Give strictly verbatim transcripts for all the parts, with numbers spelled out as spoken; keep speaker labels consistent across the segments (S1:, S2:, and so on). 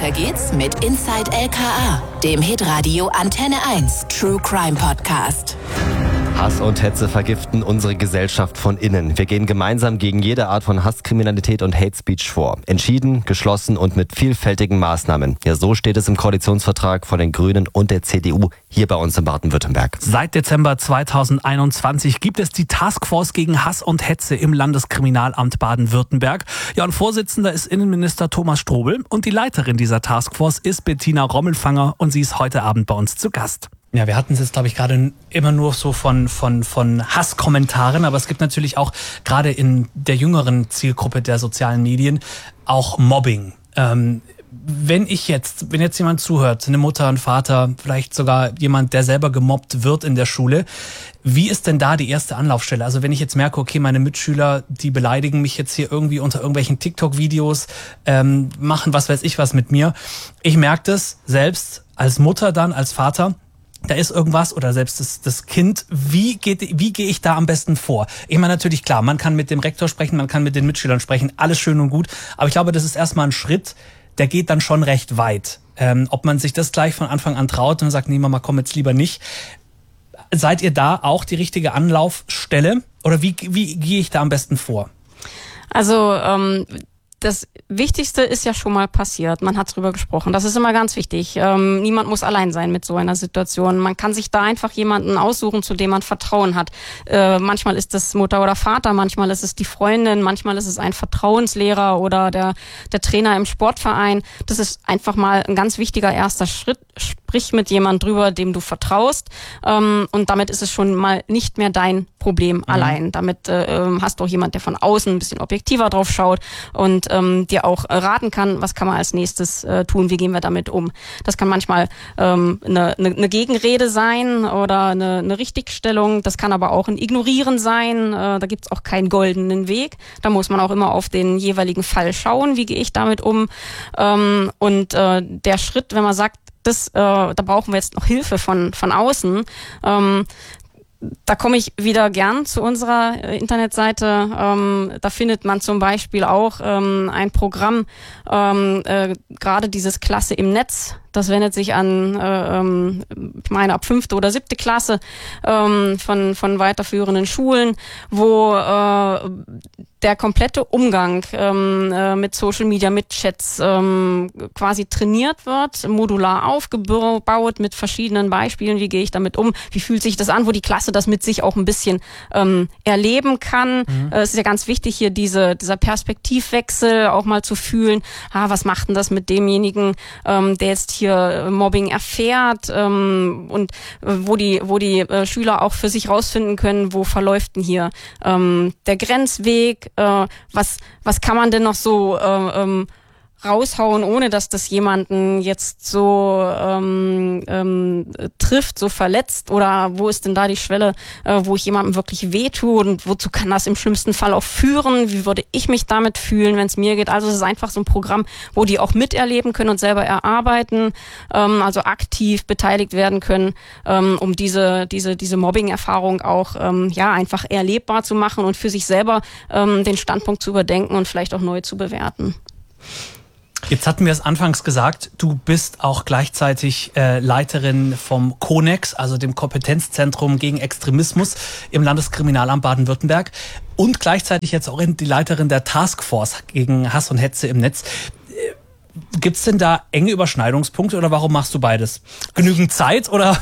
S1: Weiter geht's mit Inside L K A, dem Hitradio Antenne eins True Crime Podcast.
S2: Hass und Hetze vergiften unsere Gesellschaft von innen. Wir gehen gemeinsam gegen jede Art von Hasskriminalität und Hate Speech vor. Entschieden, geschlossen und mit vielfältigen Maßnahmen. Ja, so steht es im Koalitionsvertrag von den Grünen und der C D U hier bei uns in Baden-Württemberg.
S3: Seit Dezember zweitausendeinundzwanzig gibt es die Taskforce gegen Hass und Hetze im Landeskriminalamt Baden-Württemberg. Ja, und Vorsitzender ist Innenminister Thomas Strobel und die Leiterin dieser Taskforce ist Bettina Rommelfanger und sie ist heute Abend bei uns zu Gast. Ja, wir hatten es jetzt, glaube ich, gerade immer nur so von, von, von Hasskommentaren, aber es gibt natürlich auch gerade in der jüngeren Zielgruppe der sozialen Medien auch Mobbing. Ähm, wenn ich jetzt, wenn jetzt jemand zuhört, eine Mutter, ein Vater, vielleicht sogar jemand, der selber gemobbt wird in der Schule, wie ist denn da die erste Anlaufstelle? Also wenn ich jetzt merke, okay, meine Mitschüler, die beleidigen mich jetzt hier irgendwie unter irgendwelchen TikTok-Videos, ähm, machen was weiß ich was mit mir. Ich merke das selbst als Mutter dann, als Vater, da ist irgendwas oder selbst das, das Kind, wie geht, wie gehe ich da am besten vor? Ich meine natürlich klar, man kann mit dem Rektor sprechen, man kann mit den Mitschülern sprechen, alles schön und gut, aber ich glaube, das ist erstmal ein Schritt, der geht dann schon recht weit. Ähm, ob man sich das gleich von Anfang an traut und sagt, nee Mama, komm jetzt lieber nicht. Seid ihr da auch die richtige Anlaufstelle oder wie, wie gehe ich da am besten vor?
S4: Also ähm das Wichtigste ist ja schon mal passiert. Man hat drüber gesprochen. Das ist immer ganz wichtig. Ähm, niemand muss allein sein mit so einer Situation. Man kann sich da einfach jemanden aussuchen, zu dem man Vertrauen hat. Äh, manchmal ist es Mutter oder Vater, manchmal ist es die Freundin, manchmal ist es ein Vertrauenslehrer oder der, der Trainer im Sportverein. Das ist einfach mal ein ganz wichtiger erster Schritt. Sprich mit jemandem drüber, dem du vertraust. Ähm, und damit ist es schon mal nicht mehr dein Problem mhm. allein. Damit äh, hast du auch jemand, der von außen ein bisschen objektiver drauf schaut und ähm, dir auch raten kann, was kann man als nächstes äh, tun, wie gehen wir damit um. Das kann manchmal ähm, eine, eine, eine Gegenrede sein oder eine, eine Richtigstellung, das kann aber auch ein Ignorieren sein, äh, da gibt's auch keinen goldenen Weg. Da muss man auch immer auf den jeweiligen Fall schauen, wie gehe ich damit um. Ähm, und äh, der Schritt, wenn man sagt, das, äh, da brauchen wir jetzt noch Hilfe von, von außen, ähm, da komme ich wieder gern zu unserer Internetseite. Ähm, da findet man zum Beispiel auch ähm, ein Programm, ähm, äh, gerade dieses Klasse im Netz. Das wendet sich an, äh, ähm, ich meine, ab fünfte oder siebte Klasse ähm, von von weiterführenden Schulen, wo äh, der komplette Umgang ähm, äh, mit Social Media, mit Chats ähm, quasi trainiert wird, modular aufgebaut mit verschiedenen Beispielen. Wie gehe ich damit um? Wie fühlt sich das an? Wo die Klasse das mit sich auch ein bisschen ähm, erleben kann. Mhm. Äh, es ist ja ganz wichtig, hier diese dieser Perspektivwechsel auch mal zu fühlen. Ah, was macht denn das mit demjenigen, ähm, der jetzt hier Mobbing erfährt ähm, und äh, wo die wo die äh, Schüler auch für sich rausfinden können, wo verläuft denn hier ähm, der Grenzweg, äh, was was kann man denn noch so äh, ähm, raushauen, ohne dass das jemanden jetzt so ähm, ähm, trifft, so verletzt, oder wo ist denn da die Schwelle, äh, wo ich jemandem wirklich wehtue und wozu kann das im schlimmsten Fall auch führen? Wie würde ich mich damit fühlen, wenn es mir geht? Also es ist einfach so ein Programm, wo die auch miterleben können und selber erarbeiten, ähm, also aktiv beteiligt werden können, ähm, um diese diese diese Mobbing-Erfahrung auch ähm, ja einfach erlebbar zu machen und für sich selber ähm, den Standpunkt zu überdenken und vielleicht auch neu zu bewerten.
S3: Jetzt hatten wir es anfangs gesagt, du bist auch gleichzeitig äh, Leiterin vom Konex, also dem Kompetenzzentrum gegen Extremismus im Landeskriminalamt Baden-Württemberg und gleichzeitig jetzt auch die Leiterin der Taskforce gegen Hass und Hetze im Netz. Gibt's denn da enge Überschneidungspunkte oder warum machst du beides? Genügend Zeit oder?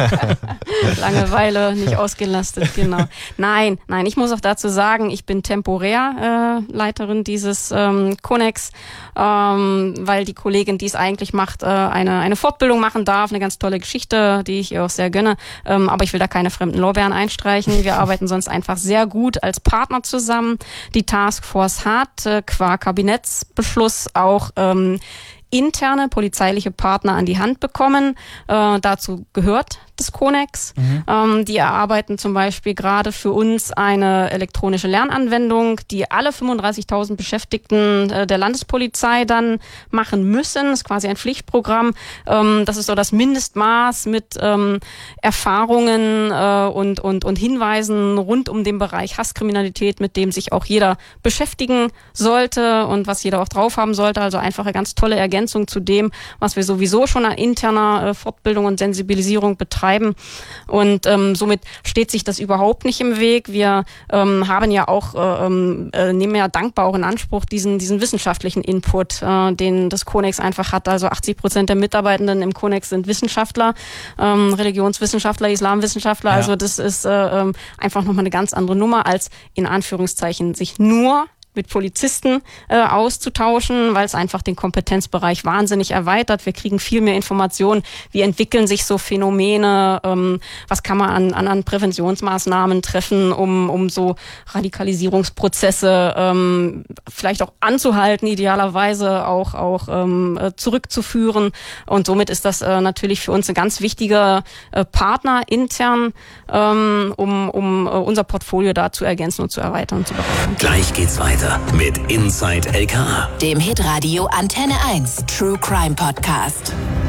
S4: Langeweile, nicht ausgelastet, genau. Nein, nein, ich muss auch dazu sagen, ich bin temporär äh, Leiterin dieses ähm, Konex, ähm, weil die Kollegin, die es eigentlich macht, äh, eine eine Fortbildung machen darf, eine ganz tolle Geschichte, die ich ihr auch sehr gönne, ähm, aber ich will da keine fremden Lorbeeren einstreichen. Wir arbeiten sonst einfach sehr gut als Partner zusammen. Die Taskforce hat äh, qua Kabinettsbeschluss auch ähm, interne polizeiliche Partner an die Hand bekommen. Äh, dazu gehört das Konex. Mhm. Ähm, die erarbeiten zum Beispiel gerade für uns eine elektronische Lernanwendung, die alle fünfunddreißigtausend Beschäftigten äh, der Landespolizei dann machen müssen. Das ist quasi ein Pflichtprogramm. Ähm, das ist so das Mindestmaß mit ähm, Erfahrungen äh, und, und, und Hinweisen rund um den Bereich Hasskriminalität, mit dem sich auch jeder beschäftigen sollte und was jeder auch drauf haben sollte. Also einfach eine ganz tolle Ergänzung Ergänzung zu dem, was wir sowieso schon an interner äh, Fortbildung und Sensibilisierung betreiben. Und ähm, somit steht sich das überhaupt nicht im Weg. Wir ähm, haben ja auch, äh, äh, nehmen ja dankbar auch in Anspruch diesen, diesen wissenschaftlichen Input, äh, den das Konex einfach hat. Also achtzig Prozent der Mitarbeitenden im Konex sind Wissenschaftler, ähm, Religionswissenschaftler, Islamwissenschaftler. Ja. Also das ist äh, äh, einfach nochmal eine ganz andere Nummer, als in Anführungszeichen sich nur mit Polizisten äh, auszutauschen, weil es einfach den Kompetenzbereich wahnsinnig erweitert. Wir kriegen viel mehr Informationen, wie entwickeln sich so Phänomene, ähm, was kann man an, an, an Präventionsmaßnahmen treffen, um, um so Radikalisierungsprozesse ähm, vielleicht auch anzuhalten, idealerweise auch, auch ähm, zurückzuführen. Und somit ist das äh, natürlich für uns ein ganz wichtiger äh, Partner intern, ähm, um, um äh, unser Portfolio da zu ergänzen und zu erweitern und zu bereichern.
S5: Gleich geht's weiter mit Inside L K A,
S1: dem Hitradio Antenne eins True Crime Podcast.